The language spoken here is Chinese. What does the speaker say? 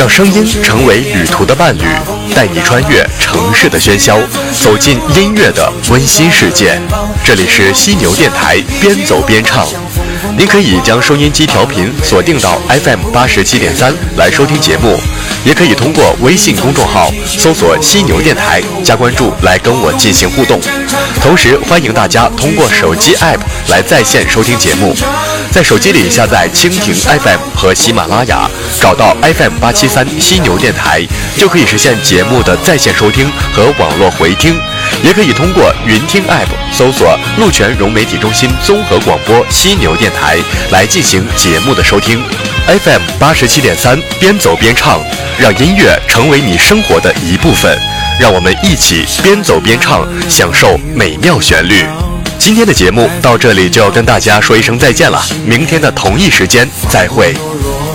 让声音成为旅途的伴侣，带你穿越城市的喧嚣，走进音乐的温馨世界。这里是犀牛电台，边走边唱。您可以将收音机调频锁定到 FM87.3 来收听节目，也可以通过微信公众号搜索犀牛电台加关注来跟我进行互动。同时欢迎大家通过手机 App 来在线收听节目，在手机里下载蜻蜓 FM 和喜马拉雅，找到 FM873 犀牛电台，就可以实现节目的在线收听和网络回听。也可以通过云听 App 搜索鹿泉融媒体中心综合广播犀牛电台来进行节目的收听。FM87.3 边走边唱，让音乐成为你生活的一部分，让我们一起边走边唱，享受美妙旋律。今天的节目到这里就要跟大家说一声再见了，明天的同一时间再会。